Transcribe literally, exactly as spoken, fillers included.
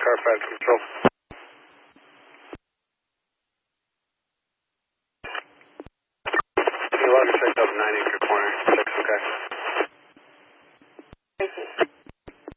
car five control. Hey, log check up nine acre corner. Check some